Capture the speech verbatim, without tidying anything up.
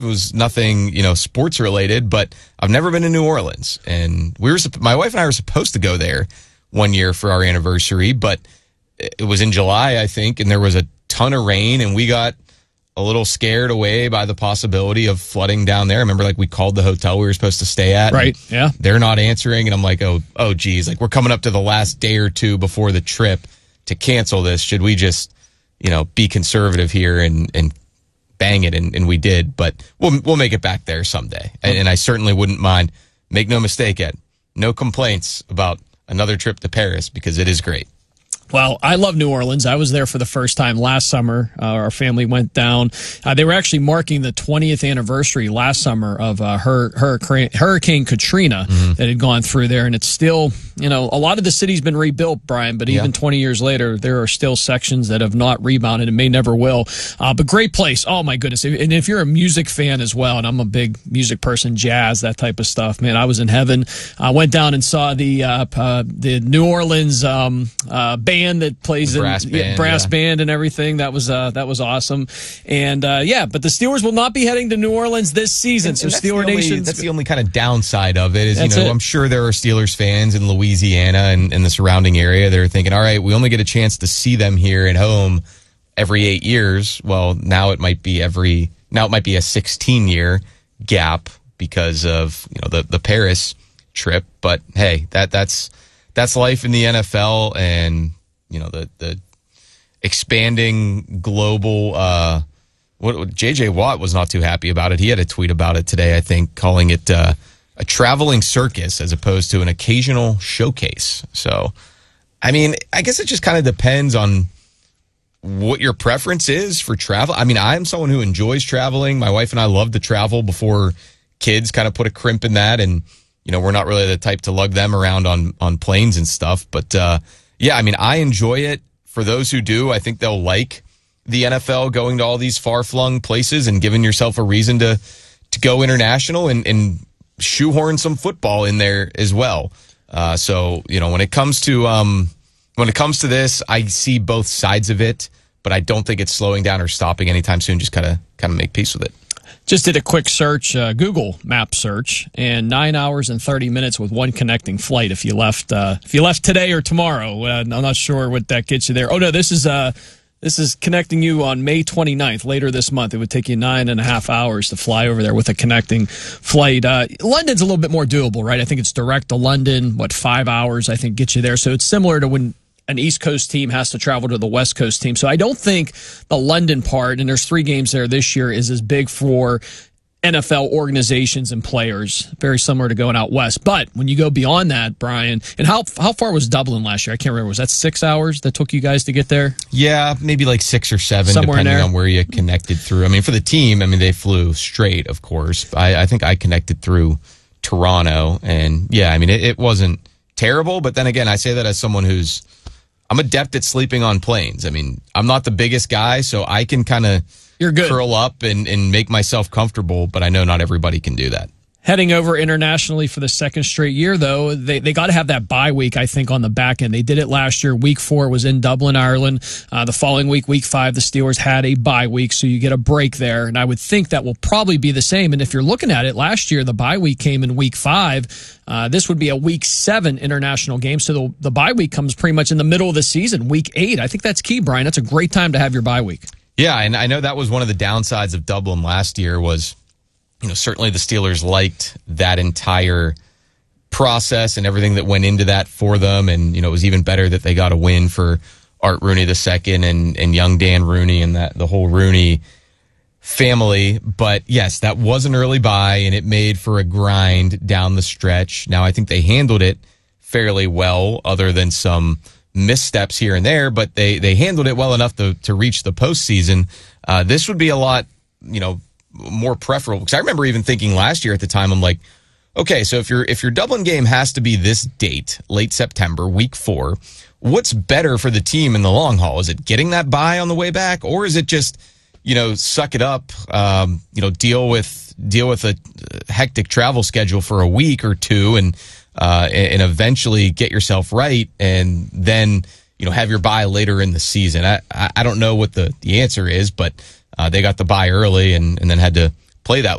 It was nothing, you know, sports related, but I've never been to New Orleans. And we were, my wife and I were supposed to go there one year for our anniversary, but it was in July, I think, and there was a ton of rain, and we got a little scared away by the possibility of flooding down there. I remember, like, we called the hotel we were supposed to stay at. Right, yeah. They're not answering, and I'm like, oh, oh, geez, like, we're coming up to the last day or two before the trip to cancel this. Should we just, you know, be conservative here and, and bang it? And, and we did, but we'll we'll make it back there someday. And, and I certainly wouldn't mind. Make no mistake, Ed, no complaints about another trip to Paris, because it is great. Well, I love New Orleans. I was there for the first time last summer. Uh, our family went down. Uh, they were actually marking the twentieth anniversary last summer of uh, her, hurricane, Hurricane Katrina mm-hmm. that had gone through there. And it's still, you know, a lot of the city's been rebuilt, Brian, but even yeah. twenty years later, there are still sections that have not rebounded and may never will. Uh, but great place. Oh, my goodness. And if you're a music fan as well, and I'm a big music person, jazz, that type of stuff, man, I was in heaven. I went down and saw the, uh, uh, the New Orleans um, uh, band that plays the brass in band, yeah, brass yeah. band and everything. That was uh, that was awesome. And uh, yeah, but the Steelers will not be heading to New Orleans this season. And, so and Steeler Nation. That's the only kind of downside of it is, that's you know, it. I'm sure there are Steelers fans in Louisiana and, and the surrounding area. They're thinking, all right, we only get a chance to see them here at home every eight years. Well, now it might be every now it might be a sixteen year gap because of, you know, the the Paris trip. But hey, that that's that's life in the N F L, and you know, the the expanding global. Uh, what J J Watt was not too happy about it. He had a tweet about it today, I think, calling it uh, a traveling circus as opposed to an occasional showcase. So, I mean, I guess it just kind of depends on what your preference is for travel. I mean, I'm someone who enjoys traveling. My wife and I love to travel before kids kind of put a crimp in that, and you know, we're not really the type to lug them around on on planes and stuff, but. Uh, Yeah, I mean, I enjoy it. For those who do, I think they'll like the N F L going to all these far-flung places and giving yourself a reason to to go international and, and shoehorn some football in there as well. Uh, so, you know, when it comes to um, when it comes to this, I see both sides of it, but I don't think it's slowing down or stopping anytime soon. Just kind of kind of make peace with it. Just did a quick search, uh, Google map search, and nine hours and thirty minutes with one connecting flight. If you left, uh, if you left today or tomorrow, uh, I'm not sure what that gets you there. Oh no, this is uh, this is connecting you on May twenty-ninth, later this month. It would take you nine and a half hours to fly over there with a connecting flight. Uh, London's a little bit more doable, right? I think it's direct to London. What five hours? I think gets you there. So it's similar to when an East Coast team has to travel to the West Coast team. So I don't think the London part, and there's three games there this year, is as big for N F L organizations and players. Very similar to going out west. But when you go beyond that, Brian, and how how far was Dublin last year? I can't remember. Was that six hours that took you guys to get there? Yeah, maybe like six or seven, Somewhere depending on where you connected through. I mean, for the team, I mean, they flew straight, of course. I, I think I connected through Toronto. And yeah, I mean, it, it wasn't terrible. But then again, I say that as someone who's I'm adept at sleeping on planes. I mean, I'm not the biggest guy, so I can kind of curl up and, and make myself comfortable, but I know not everybody can do that. Heading over internationally for the second straight year, though, they they got to have that bye week, I think, on the back end. They did it last year. Week four was in Dublin, Ireland. Uh, the following week, week five, the Steelers had a bye week, so you get a break there. And I would think that will probably be the same. And if you're looking at it, last year, the bye week came in week five. Uh, this would be a week seven international game. So the, the bye week comes pretty much in the middle of the season, week eight. I think that's key, Brian. That's a great time to have your bye week. Yeah, and I know that was one of the downsides of Dublin last year was, you know, certainly the Steelers liked that entire process and everything that went into that for them. And, you know, it was even better that they got a win for Art Rooney the second and, and young Dan Rooney and that the whole Rooney family. But yes, that was an early bye and it made for a grind down the stretch. Now, I think they handled it fairly well, other than some missteps here and there, but they, they handled it well enough to, to reach the postseason. Uh, this would be a lot, you know, more preferable, because I remember even thinking last year at the time, I'm like, okay, so if your if your Dublin game has to be this date, late September, week four, what's better for the team in the long haul? Is it getting that bye on the way back, or is it just, you know, suck it up, um, you know, deal with deal with a hectic travel schedule for a week or two, and uh, and eventually get yourself right, and then, you know, have your bye later in the season? I I don't know what the the answer is, but. Uh, they got the bye early and, and then had to play that